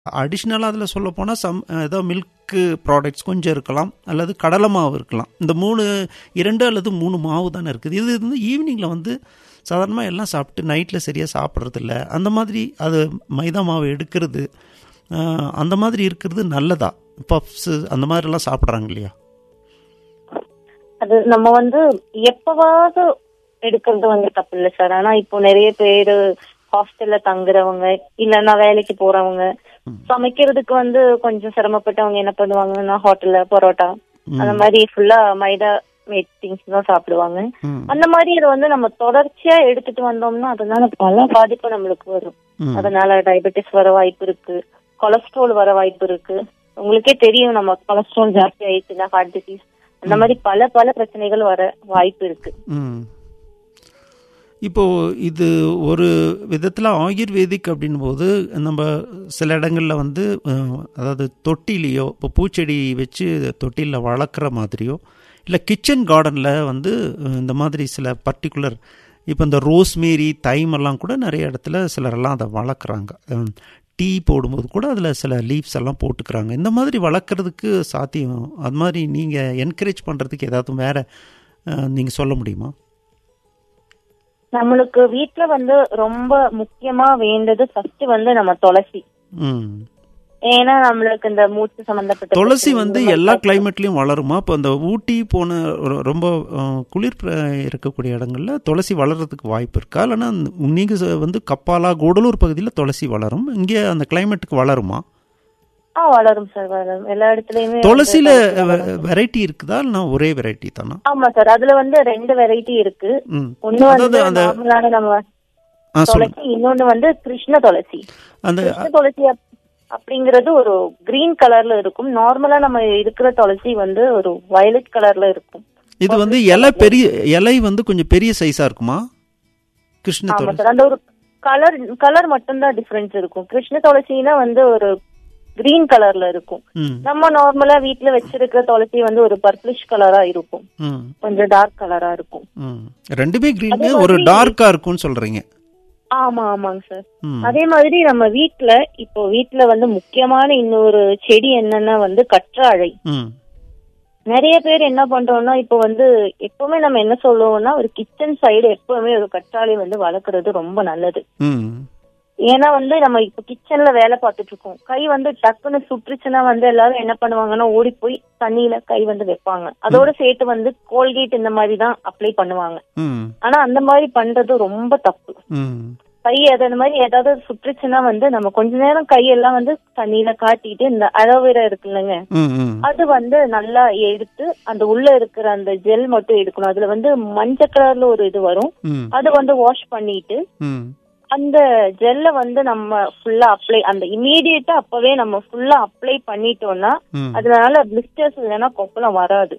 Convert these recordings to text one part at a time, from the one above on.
அடிஷ்னலாக அதில் சொல்ல போனால் ஏதோ மில்க்கு ப்ராடக்ட்ஸ் கொஞ்சம் இருக்கலாம், அல்லது கடலை மாவு இருக்கலாம். இந்த 2 அல்லது 3 மாவு தானே இருக்குது. இது வந்து ஈவினிங்கில் வந்து சாதாரணமாக எல்லாம் சாப்பிட்டு நைட்டில் சரியாக சாப்பிட்றதில்ல. அந்த மாதிரி அது மைதா மாவு எடுக்கிறது அந்த மாதிரி இருக்கிறது நல்லதா? பப்ஸு அந்த மாதிரிலாம் சாப்பிட்றாங்க இல்லையா? அது நம்ம வந்து எப்பவாவது எடுக்கிறது வந்து தப்பு இல்லை சார். ஆனா இப்போ நிறைய பேரு ஹாஸ்டல்ல தங்குறவங்க இல்லைன்னா வேலைக்கு போறவங்க சமைக்கிறதுக்கு வந்து கொஞ்சம் சிரமப்பட்டவங்க என்ன பண்ணுவாங்கன்னா ஹோட்டல்ல பரோட்டா அந்த மாதிரி ஃபுல்லா மைதா மேட் திங்ஸ் தான் சாப்பிடுவாங்க. அந்த மாதிரி இதை வந்து நம்ம தொடர்ச்சியா எடுத்துட்டு வந்தோம்னா அதனால பல பாதிப்பு நம்மளுக்கு வரும். அதனால டயபெட்டிஸ் வர வாய்ப்பு இருக்கு, கொலஸ்ட்ரால் வர வாய்ப்பு இருக்கு. உங்களுக்கே தெரியும், நம்ம கொலஸ்ட்ரால் ஜாஸ்தி ஆயிடுச்சுன்னா ஹார்ட் டிசீஸ் அந்த மாதிரி பல பிரச்சனைகள் வர வாய்ப்பு இருக்கு. இப்போது இது ஒரு விதத்தில் ஆயுர்வேதிக் அப்படின் போது நம்ம சில இடங்களில் வந்து அதாவது தொட்டிலையோ இப்போ பூச்செடி வச்சு தொட்டிலில் வளர்க்குற மாதிரியோ இல்லை கிச்சன் கார்டனில் வந்து இந்த மாதிரி சில பர்டிகுலர் இப்போ இந்த ரோஸ்மேரி தைமெல்லாம் கூட நிறைய இடத்துல சிலரெல்லாம் அதை வளர்க்குறாங்க. டீ போடும்போது கூட அதில் சில லீவ்ஸ் எல்லாம் போட்டுக்கிறாங்க. இந்த மாதிரி வளர்க்குறதுக்கு சாத்தியம், அது மாதிரி நீங்கள் என்கரேஜ் பண்ணுறதுக்கு ஏதாவது வேறு நீங்கள் சொல்ல முடியுமா? நம்மளுக்கு வீட்டுல வந்து ரொம்ப முக்கியமா வேண்டது ஃபர்ஸ்ட் வந்து நம்ம துளசி. ஏன்னா நம்மளுக்கு இந்த மூச்சு சம்பந்தப்பட்ட துளசி வந்து எல்லா கிளைமேட்லயும் வளருமா? இப்போ அந்த ஊட்டி போன ரொம்ப குளிர் இருக்கக்கூடிய இடங்கள்ல துளசி வளர்றதுக்கு வாய்ப்பு இருக்கா? இல்லைன்னா நீங்க வந்து கப்பாலா கூடலூர் பகுதியில் துளசி வளரும், இங்கே அந்த கிளைமேட்டுக்கு வளருமா? வளரும் சார், வளரும். எல்லா இடத்துலயுமே. துளசியில வெரைட்டி இருக்குதா இல்ல ஒரே வெரைட்டி தானா? ஆமா சார், அதுல வந்து 2 வெரைட்டி இருக்கு. ஒன்னு வந்து நார்மலான நம்ம துளசி, இன்னொன்னு வந்து கிருஷ்ண துளசி. அந்த கிருஷ்ண துளசி அப்படிங்கறது ஒரு கிரீன் கலர்ல இருக்கும். நார்மலா நம்ம இருக்கிற துளசி வந்து ஒரு வயலட் கலர்ல இருக்கும். இது வந்து இலை வந்து கொஞ்சம் பெரிய சைஸா இருக்குமா கிருஷ்ண துளசி? சார், அந்த ஒரு கலர் மட்டும் தான் டிஃபரன்ஸ் இருக்கும். கிருஷ்ண துளசினா வந்து ஒரு கிரீன் கலர்ல இருக்கும். நம்ம நார்மலா வீட்டுல வச்சிருக்கிற துளசி வந்து ஒரு பர்பிளிஷ் கலரா இருக்கும், கொஞ்சம் டார்க் கலரா இருக்கும். ரெண்டுமே கிரீன், ஒரு டார்க்கா இருக்கும்னு சொல்றீங்க? ஆமாங்க சார். அதே மாதிரி நம்ம வீட்டுல வந்து முக்கியமான இன்னொரு செடி என்னன்னா வந்து கற்றாழை. நிறைய பேர் என்ன பண்றோம்னா இப்போ வந்து எப்பவுமே நம்ம என்ன சொல்லுவோம்னா ஒரு கிச்சன் சைடு எப்பவுமே ஒரு கற்றாழை வந்து வளர்க்கறது ரொம்ப நல்லது. ஏன்னா வந்து நம்ம இப்ப கிச்சன்ல வேலை பார்த்துட்டு இருக்கோம், கை வந்து டக்குன்னு சுற்றுச்சுன்னா வந்து எல்லாரும் என்ன பண்ணுவாங்கன்னா ஓடி போய் தண்ணியில கை வந்து வைப்பாங்க. அதோட சேர்த்து வந்து கோல்கேட் இந்த மாதிரி தான் அப்ளை பண்ணுவாங்க. ஆனா அந்த மாதிரி பண்றது ரொம்ப தப்பு. கை அந்த மாதிரி ஏதாவது சுற்றுச்சுன்னா வந்து நம்ம கொஞ்ச நேரம் கையெல்லாம் வந்து தண்ணியில காட்டிட்டு இந்த அலோவேரா இருக்குல்லங்க, அது வந்து நல்லா எடுத்து அந்த உள்ள இருக்கிற அந்த ஜெல் மட்டும் எடுக்கணும். அதுல வந்து மஞ்சள் கலர்ல ஒரு இது வரும், அது வந்து வாஷ் பண்ணிட்டு அந்த ஜெல்ல வந்து நம்ம ஃபுல்லா அப்ளை, அந்த இமீடியட்டா அப்பவே நம்ம ஃபுல்லா அப்ளை பண்ணிட்டோம்னா அதனால பிளிஸ்டர்ஸ் இல்லைன்னா கொப்பளம் வராது.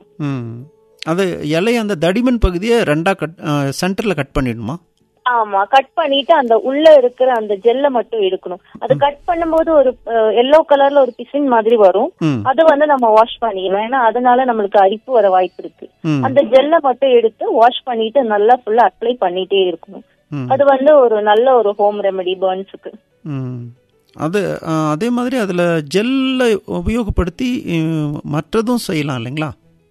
அது இலை அந்த தடிமன் பகுதியை 2 சென்டர்ல கட் பண்ணிடுமா? ஆமா, கட் பண்ணிட்டு அந்த உள்ள இருக்கிற அந்த ஜெல்ல மட்டும் எடுக்கணும். அது கட் பண்ணும்போது ஒரு எல்லோ கலர்ல ஒரு பிசின் மாதிரி வரும், அது வந்து நம்ம வாஷ் பண்ணிடலாம். ஏன்னா அதனால நம்மளுக்கு அரிப்பு வர வாய்ப்பு இருக்கு. அந்த ஜெல்ல மட்டும் எடுத்து வாஷ் பண்ணிட்டு நல்லா ஃபுல்லா அப்ளை பண்ணிட்டே இருக்கணும். அது வந்து ஒரு நல்ல ஒரு ஹோம் ரெமெடி பர்ன்ஸுக்கு. அது அதே மாதிரி அதுல ஜெல்ல உபயோகப்படுத்தி மற்றதும் செய்யலாம் இல்லைங்களா?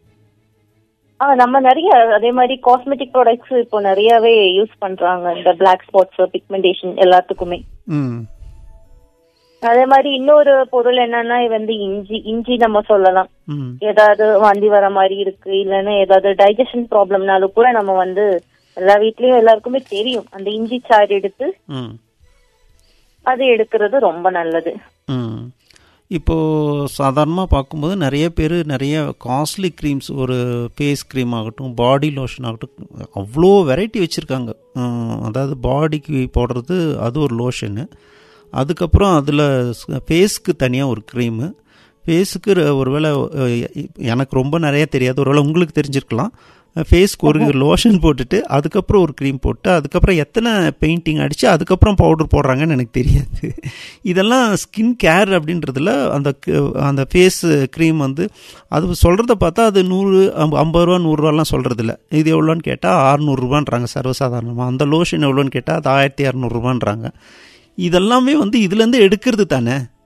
நம்ம நிறைய அதே மாதிரி காஸ்மெட்டிக் ப்ராடக்ட்ஸ் இப்போ நிறையவே யூஸ் பண்றாங்க, இந்த பிளாக் ஸ்பாட்ஸ் பிக்மெண்டேஷன் எல்லாத்துக்குமே. அதே மாதிரி இன்னொரு பொருள் என்னன்னா வந்து இஞ்சி நம்ம சொல்லலாம். ஏதாவது வாந்தி வர மாதிரி இருக்கு இல்லைன்னா ஏதாவது டைஜஷன் ப்ராப்ளம்னாலும் கூட நம்ம வந்து எல்லா வீட்லயும் எல்லாருக்குமே தெரியும், அந்த இஞ்சி சாறு எடுத்து அது எடுக்கிறது ரொம்ப நல்லது. இப்போ சாதாரணமாக பார்க்கும்போது நிறைய பேர் நிறைய காஸ்ட்லி க்ரீம்ஸ், ஒரு ஃபேஸ் க்ரீம் ஆகட்டும் பாடி லோஷன் ஆகட்டும், அவ்வளோ வெரைட்டி வச்சுருக்காங்க. அதாவது பாடிக்கு போடுறது அது ஒரு லோஷனு, அதுக்கப்புறம் அதில் ஃபேஸ்க்கு தனியாக ஒரு க்ரீமு, ஃபேஸுக்கு ஒருவேளை எனக்கு ரொம்ப நிறைய தெரியாது, ஒருவேளை உங்களுக்கு தெரிஞ்சிருக்கலாம். ஃபேஸ்க்கு ஒரு லோஷன் போட்டுட்டு அதுக்கப்புறம் ஒரு க்ரீம் போட்டு அதுக்கப்புறம் எத்தனை பெயிண்டிங் அடித்து அதுக்கப்புறம் பவுடர் போடுறாங்கன்னு எனக்கு தெரியாது. இதெல்லாம் ஸ்கின் கேர் அப்படின்றதுல அந்த ஃபேஸ் க்ரீம் வந்து அது சொல்கிறத பார்த்தா அது 100 50 ரூபா 100 ரூபாலாம் சொல்கிறதில்ல. இது எவ்வளோன்னு கேட்டால் 600 ரூபான்றாங்க சர்வசாதாரணமாக. அந்த லோஷன் எவ்வளோன்னு கேட்டால் அது 1200 ரூபான்றாங்க. இதெல்லாமே வந்து இதுலேருந்து எடுக்கிறது தானே.